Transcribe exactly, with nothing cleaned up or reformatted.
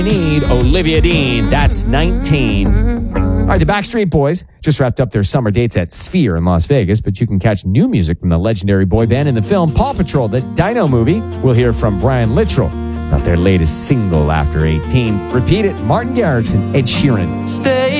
Need Olivia Dean. That's nineteen. All right, the Backstreet Boys just wrapped up their summer dates at Sphere in Las Vegas, but you can catch new music from the legendary boy band in the film Paw Patrol, the Dino movie. We'll hear from Brian Littrell about their latest single after eighteen. Repeat it, Martin Garrix and Ed Sheeran. Stay